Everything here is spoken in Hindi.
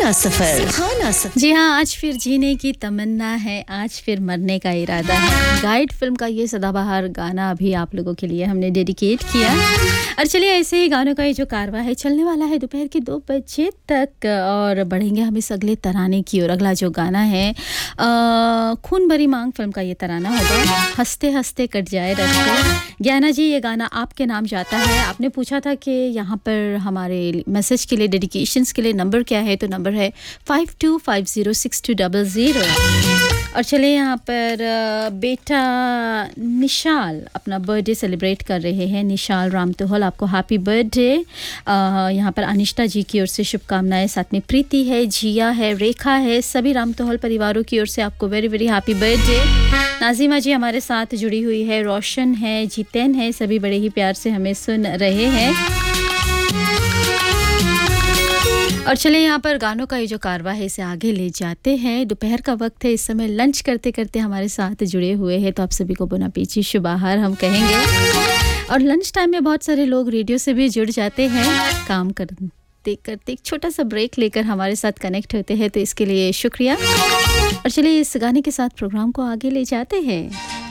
सुहाना सफर। जी हाँ, आज फिर जीने की तमन्ना है, आज फिर मरने का इरादा है। गाइड फिल्म का ये सदाबहार गाना अभी आप लोगों के लिए हमने डेडिकेट किया। और चलिए ऐसे ही गानों का ये जो कारवा है चलने वाला है दोपहर के 2 बजे तक और बढ़ेंगे हम इस अगले तराने की ओर। अगला जो गाना है खून भरी मांग फिल्म का ये तराना होगा, हंसते हंसते कट जाए रास्ते। ज्ञाना जी, ये गाना आपके नाम जाता है। आपने पूछा था कि यहाँ पर हमारे मैसेज के लिए, डेडिकेशंस के लिए नंबर क्या है, तो नंबर है 52506200। और चले यहाँ पर बेटा निशाल अपना बर्थडे सेलिब्रेट कर रहे हैं। निशाल रामतोहल, आपको हैप्पी बर्थडे। यहाँ पर अनिष्टा जी की ओर से शुभकामनाएं, साथ में प्रीति है, जिया है, रेखा है, सभी रामतोहल परिवारों की ओर से आपको very very happy birthday. Nazima जी हमारे साथ जुड़ी हुई है, रोशन है, जितेन है, सभी बड़े ही प्यार से हमें सुन रहे हैं। और चले यहाँ पर गानों का ये जो कारवा है इसे आगे ले जाते हैं। दोपहर का वक्त है, इस समय लंच करते करते हमारे साथ जुड़े हुए हैं, तो आप सभी को बुना पीछी शुभ आहार हम कहेंगे। और लंच टाइम में बहुत सारे लोग रेडियो से भी जुड़ जाते हैं, काम करते करते एक छोटा सा ब्रेक लेकर हमारे साथ कनेक्ट होते हैं, तो इसके लिए शुक्रिया। और चलिए इस गाने के साथ प्रोग्राम को आगे ले जाते हैं।